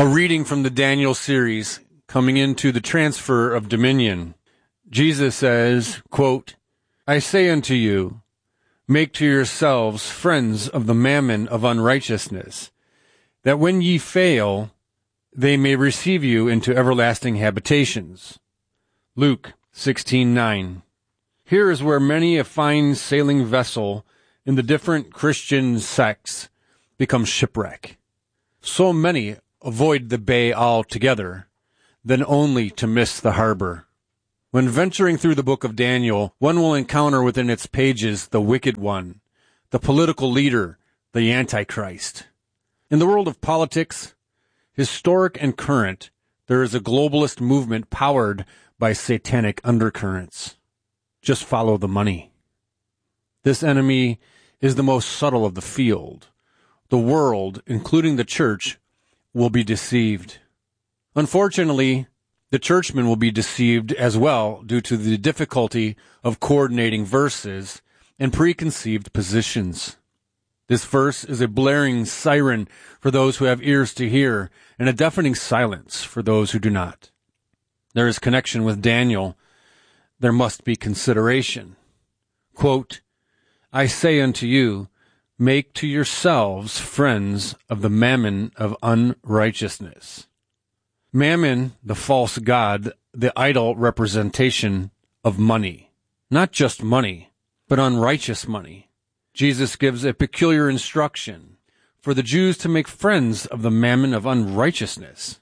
A reading from the Daniel series, coming into the transfer of dominion. Jesus says, quote, I say unto you, make to yourselves friends of the mammon of unrighteousness, that when ye fail, they may receive you into everlasting habitations. Luke 16:9. Here is where many a fine sailing vessel in the different Christian sects becomes shipwreck. So many avoid the bay altogether, then only to miss the harbor. When venturing through the book of Daniel, one will encounter within its pages the wicked one, the political leader, the Antichrist. In the world of politics, historic and current, there is a globalist movement powered by satanic undercurrents. Just follow the money. This enemy is the most subtle of the field. The world, including the church, will be deceived. Unfortunately, the churchmen will be deceived as well due to the difficulty of coordinating verses and preconceived positions. This verse is a blaring siren for those who have ears to hear and a deafening silence for those who do not. There is connection with Daniel. There must be consideration. Quote, I say unto you, make to yourselves friends of the mammon of unrighteousness. Mammon, the false god, the idol representation of money. Not just money, but unrighteous money. Jesus gives a peculiar instruction for the Jews to make friends of the mammon of unrighteousness.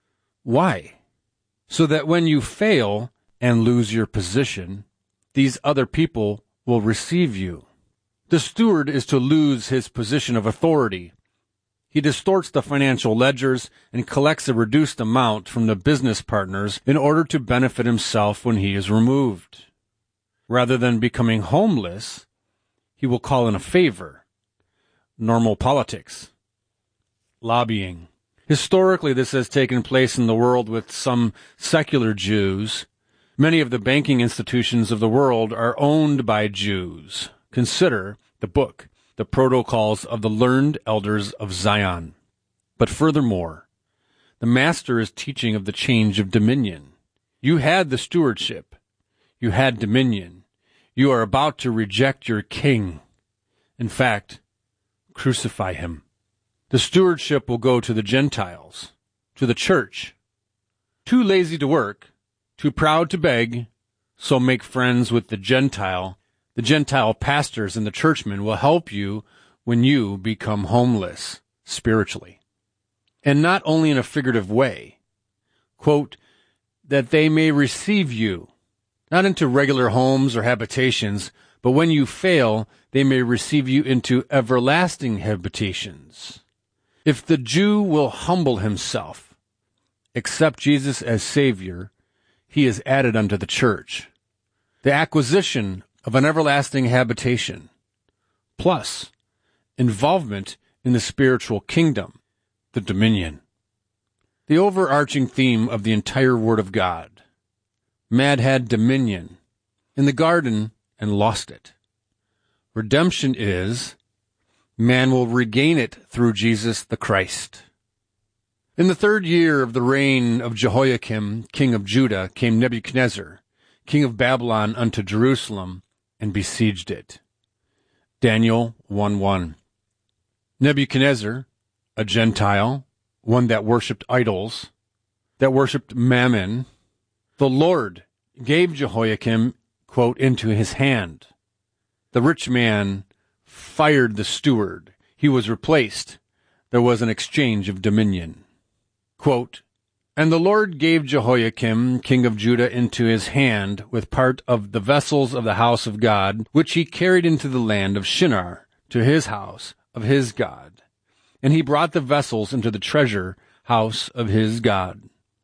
Why? So that when you fail and lose your position, these other people will receive you. The steward is to lose his position of authority. He distorts the financial ledgers and collects a reduced amount from the business partners in order to benefit himself when he is removed. Rather than becoming homeless, he will call in a favor. Normal politics. Lobbying. Historically, this has taken place in the world with some secular Jews. Many of the banking institutions of the world are owned by Jews. Consider the book, The Protocols of the Learned Elders of Zion. But furthermore, the Master is teaching of the change of dominion. You had the stewardship. You had dominion. You are about to reject your king. In fact, crucify him. The stewardship will go to the Gentiles, to the church. Too lazy to work, too proud to beg, so make friends with the Gentile. The Gentile pastors and the churchmen will help you when you become homeless spiritually. And not only in a figurative way. Quote, that they may receive you, not into regular homes or habitations, but when you fail, they may receive you into everlasting habitations. If the Jew will humble himself, accept Jesus as Savior, he is added unto the church. The acquisition of an everlasting habitation, plus involvement in the spiritual kingdom, the dominion. The overarching theme of the entire Word of God. Man had dominion in the garden and lost it. Redemption is man will regain it through Jesus the Christ. In the 3rd year of the reign of Jehoiakim, king of Judah, came Nebuchadnezzar, king of Babylon, unto Jerusalem, and besieged it. Daniel 1:1. Nebuchadnezzar, a Gentile, one that worshipped idols, that worshipped mammon, the Lord gave Jehoiakim, quote, into his hand. The rich man fired the steward. He was replaced. There was an exchange of dominion. Quote, and the Lord gave Jehoiakim, king of Judah, into his hand with part of the vessels of the house of God, which he carried into the land of Shinar, to his house of his God. And he brought the vessels into the treasure house of his God.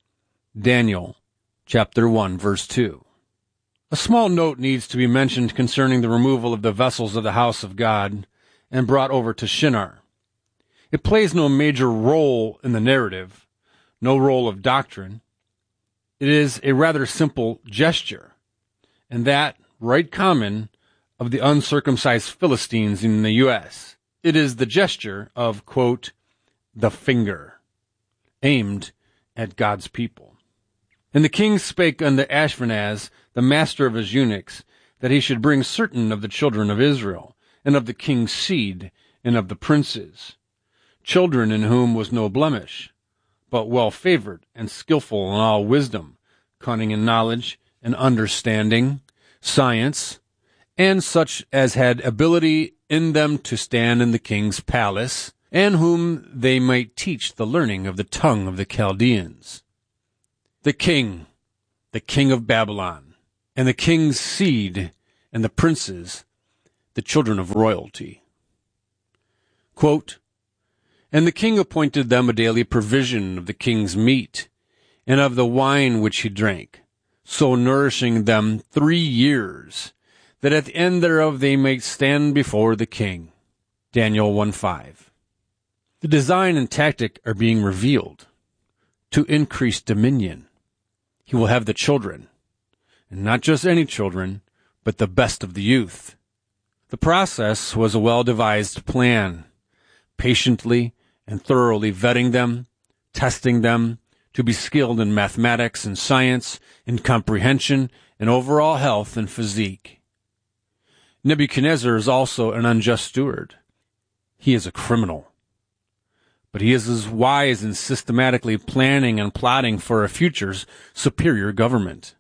Daniel, chapter 1, verse 2. A small note needs to be mentioned concerning the removal of the vessels of the house of God and brought over to Shinar. It plays no major role in the narrative, no role of doctrine. It is a rather simple gesture, and that right common of the uncircumcised Philistines in the U.S. It is the gesture of, quote, the finger. aimed at God's people. And the king spake unto Ashpenaz, the master of his eunuchs, that he should bring certain of the children of Israel, and of the king's seed, and of the princes, children in whom was no blemish, but well favored and skillful in all wisdom, cunning in knowledge, and understanding, science, and such as had ability in them to stand in the king's palace, and whom they might teach the learning of the tongue of the Chaldeans. The king of Babylon, and the king's seed, and the princes, the children of royalty. Quote, And the king appointed them a daily provision of the king's meat, and of the wine which he drank, so nourishing them 3 years, that at the end thereof they might stand before the king. Daniel 1:5. The design and tactic are being revealed. To increase dominion, he will have the children, and not just any children, but the best of the youth. The process was a well-devised plan, patiently and thoroughly vetting them, testing them to be skilled in mathematics and science, in comprehension, and overall health and physique. Nebuchadnezzar is also an unjust steward. He is a criminal. But he is as wise in systematically planning and plotting for a future's superior government.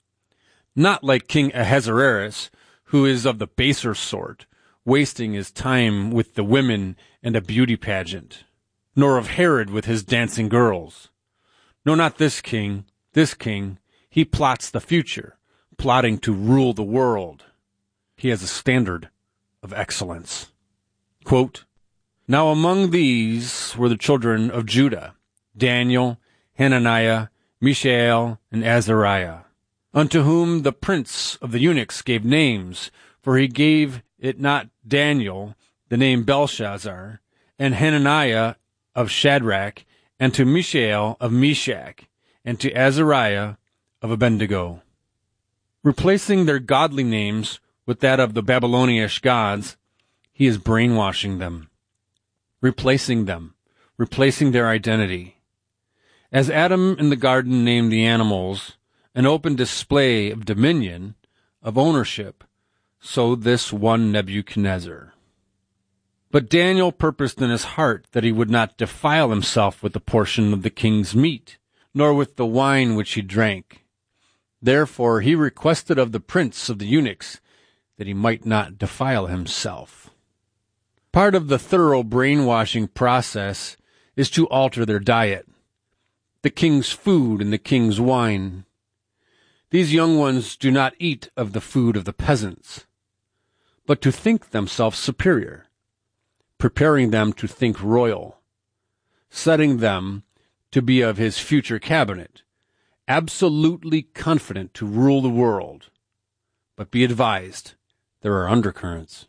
Not like King Ahasuerus, who is of the baser sort, wasting his time with the women and a beauty pageant, nor of Herod with his dancing girls. No, not this king. This king, he plots the future, plotting to rule the world. He has a standard of excellence. Quote, Now among these were the children of Judah, Daniel, Hananiah, Mishael, and Azariah, unto whom the prince of the eunuchs gave names, for he gave it not Daniel the name Belshazzar, and Hananiah of Shadrach, and to Mishael of Meshach, and to Azariah of Abednego. Replacing their godly names with that of the Babylonish gods, he is brainwashing them, replacing their identity. As Adam in the garden named the animals, an open display of dominion, of ownership, so this one Nebuchadnezzar. But Daniel purposed in his heart that he would not defile himself with a portion of the king's meat, nor with the wine which he drank. Therefore he requested of the prince of the eunuchs that he might not defile himself. Part of the thorough brainwashing process is to alter their diet, the king's food and the king's wine. These young ones do not eat of the food of the peasants, but to think themselves superior, preparing them to think royal, setting them to be of his future cabinet, absolutely confident to rule the world. But be advised, there are undercurrents.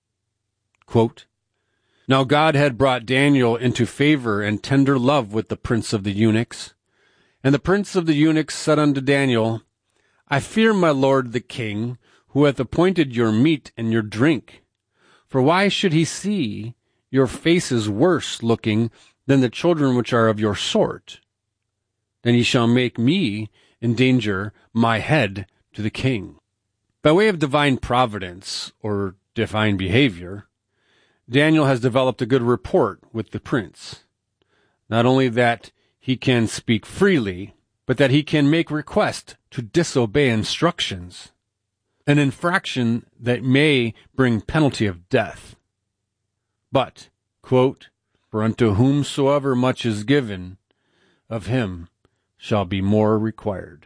Quote, Now God had brought Daniel into favor and tender love with the prince of the eunuchs. And the prince of the eunuchs said unto Daniel, I fear my lord the king, who hath appointed your meat and your drink. For why should he see your faces worse looking than the children which are of your sort? Then he shall make me endanger my head to the king. By way of divine providence, or divine behavior, Daniel has developed a good rapport with the prince. Not only that he can speak freely, but that he can make request to disobey instructions, an infraction that may bring penalty of death. But, quote, For unto whomsoever much is given, of him shall be more required.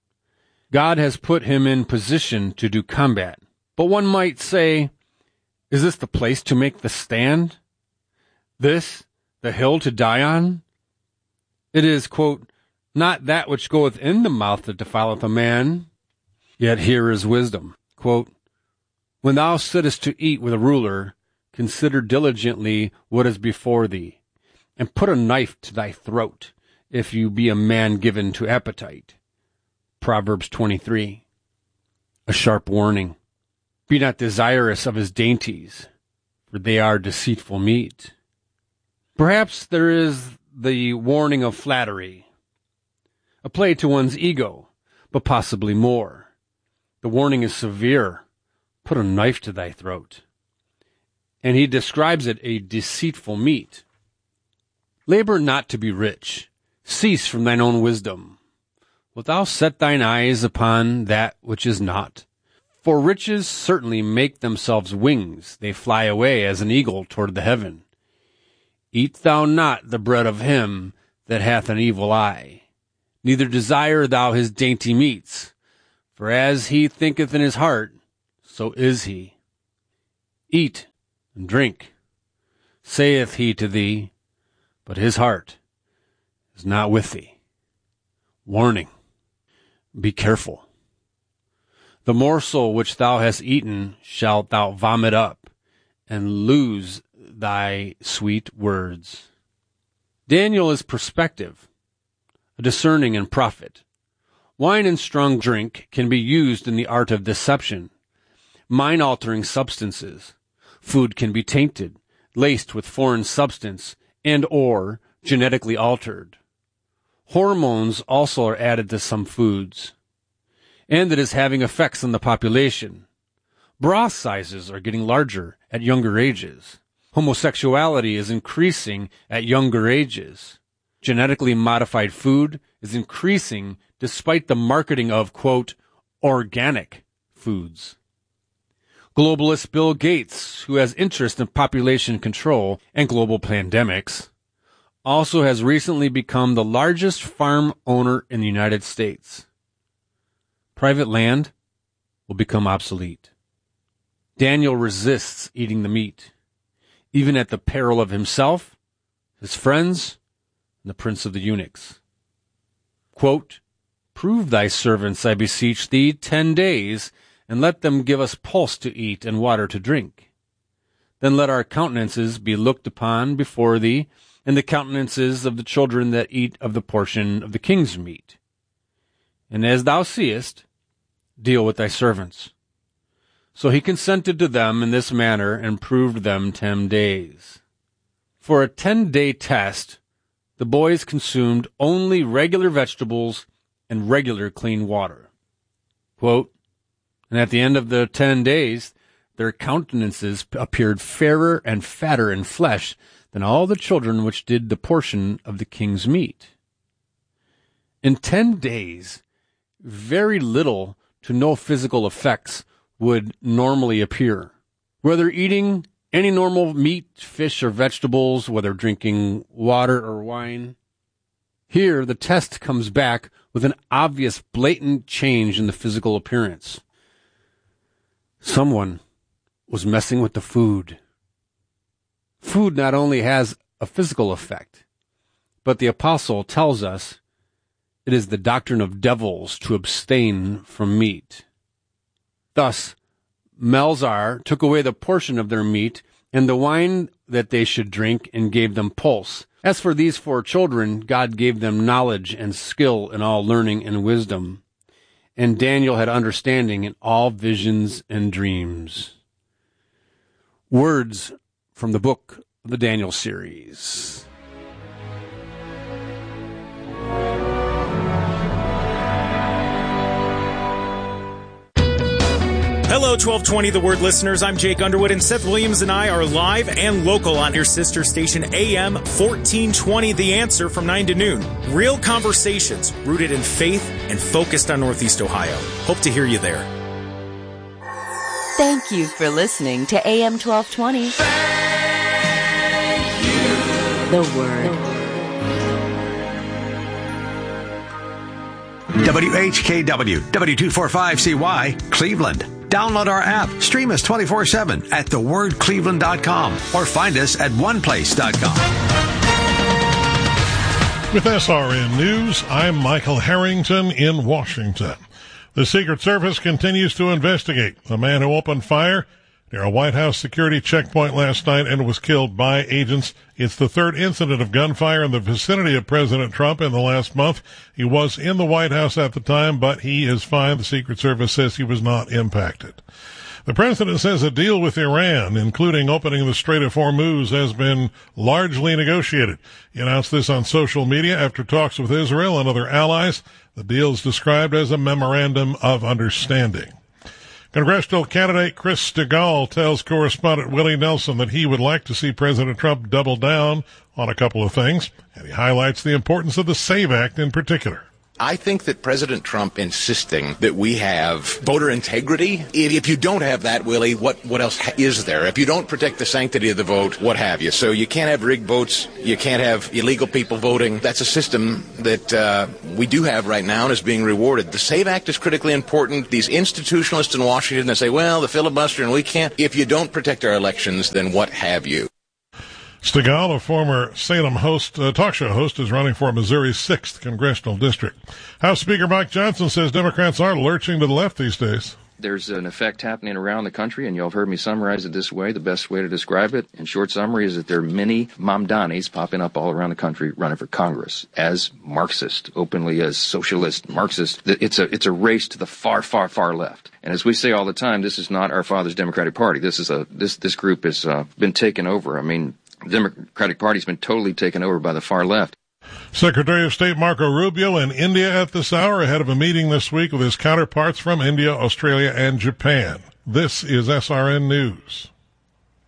God has put him in position to do combat. But one might say, is this the place to make the stand? This, the hill to die on? It is, quote, not that which goeth in the mouth that defileth a man. Yet here is wisdom. Quote, When thou sittest to eat with a ruler, consider diligently what is before thee, and put a knife to thy throat, if you be a man given to appetite. Proverbs 23. A sharp warning. Be not desirous of his dainties, for they are deceitful meat. Perhaps there is the warning of flattery, a play to one's ego, but possibly more. The warning is severe. Put a knife to thy throat. And he describes it a deceitful meat. Labor not to be rich. Cease from thine own wisdom. Wilt thou set thine eyes upon that which is not? For riches certainly make themselves wings. They fly away as an eagle toward the heaven. Eat thou not the bread of him that hath an evil eye. Neither desire thou his dainty meats. For as he thinketh in his heart, so is he. Eat and drink, saith he to thee, but his heart is not with thee. Warning, be careful. The morsel which thou hast eaten shalt thou vomit up, and lose thy sweet words. Daniel is perspective, a discerning and prophet. Wine and strong drink can be used in the art of deception, mind-altering substances. Food can be tainted, laced with foreign substance, and or genetically altered. Hormones also are added to some foods, and it is having effects on the population. Broth sizes are getting larger at younger ages. Homosexuality is increasing at younger ages. Genetically modified food is increasing despite the marketing of, quote, organic foods. Globalist Bill Gates, who has interest in population control and global pandemics, also has recently become the largest farm owner in the United States. Private land will become obsolete. Daniel resists eating the meat, even at the peril of himself, his friends, and the prince of the eunuchs. Quote, prove thy servants, I beseech thee, 10 days, and let them give us pulse to eat and water to drink. Then let our countenances be looked upon before thee, and the countenances of the children that eat of the portion of the king's meat. And as thou seest, deal with thy servants. So he consented to them in this manner, and proved them 10 days. For a 10-day test, the boys consumed only regular vegetables and regular clean water. Quote, and at the end of the 10 days, their countenances appeared fairer and fatter in flesh than all the children which did the portion of the king's meat. In 10 days, very little to no physical effects would normally appear. Whether eating any normal meat, fish, or vegetables, whether drinking water or wine. Here, the test comes back with an obvious, blatant change in the physical appearance. Someone was messing with the food. Food not only has a physical effect, but the apostle tells us it is the doctrine of devils to abstain from meat. Thus, Melzar took away the portion of their meat and the wine that they should drink, and gave them pulse. As for these 4 children, God gave them knowledge and skill in all learning and wisdom. And Daniel had understanding in all visions and dreams. Words from the book of the Daniel series. Hello, 1220 The Word listeners. I'm Jake Underwood, and Seth Williams and I are live and local on your sister station AM 1420 The Answer from 9 to noon. Real conversations rooted in faith and focused on Northeast Ohio. Hope to hear you there. Thank you for listening to AM 1220 The Word. WHKW, W245CY, Cleveland. Download our app. Stream us 24/7 at thewordcleveland.com or find us at oneplace.com. With SRN News, I'm Michael Harrington in Washington. The Secret Service continues to investigate the man who opened fire near a White House security checkpoint last night and was killed by agents. It's the 3rd incident of gunfire in the vicinity of President Trump in the last month. He was in the White House at the time, but he is fine. The Secret Service says he was not impacted. The president says a deal with Iran, including opening the Strait of Hormuz, has been largely negotiated. He announced this on social media after talks with Israel and other allies. The deal is described as a memorandum of understanding. Congressional candidate Chris Stigall tells correspondent Willie Nelson that he would like to see President Trump double down on a couple of things, and he highlights the importance of the SAVE Act in particular. I think that President Trump insisting that we have voter integrity, if you don't have that, Willie, what else is there? If you don't protect the sanctity of the vote, what have you? So you can't have rigged votes. You can't have illegal people voting. That's a system that we do have right now and is being rewarded. The SAVE Act is critically important. These institutionalists in Washington that say, well, the filibuster and we can't. If you don't protect our elections, then what have you? Stigall, a former Salem talk show host, is running for Missouri's 6th congressional district. House Speaker Mike Johnson says Democrats are lurching to the left these days. There's an effect happening around the country, and you'll have heard me summarize it this way. The best way to describe it, in short summary, is that there are many Mamdanis popping up all around the country running for Congress as Marxist, openly as socialist, Marxist. It's a race to the far, far, far left. And as we say all the time, this is not our father's Democratic Party. This group has been taken over. I mean, the Democratic Party's been totally taken over by the far left. Secretary of State Marco Rubio in India at this hour ahead of a meeting this week with his counterparts from India, Australia, and Japan. This is SRN News.